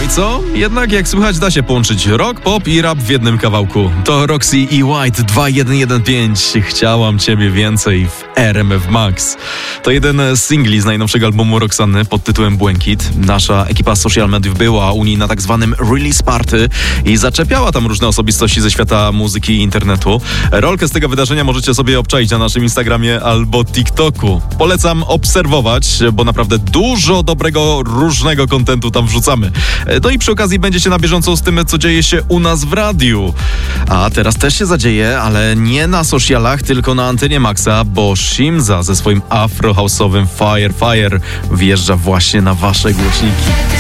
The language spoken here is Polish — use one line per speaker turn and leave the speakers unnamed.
i co? Jednak jak słychać, da się połączyć rock, pop i rap w jednym kawałku. To Roxy i White 2115. Chciałam ciebie więcej w RMF Max. To jeden z singli z najnowszego albumu Roxanny pod tytułem Błękit. Nasza ekipa social mediów była u niej na tak zwanym release party i zaczepiała tam różne osobistości ze świata muzyki i internetu. Rolkę z tego wydarzenia możecie sobie obczaić na naszym Instagramie albo TikToku. Polecam obserwować, bo naprawdę dużo dobrego, różnego kontentu tam wrzucamy. No i przy okazji będziecie na bieżąco z tym, co dzieje się u nas w radiu. A teraz też się zadzieje, ale nie na socialach, tylko na antenie Maxa, bo Shimza ze swoim afro-house'owym Fire wjeżdża właśnie na wasze głośniki.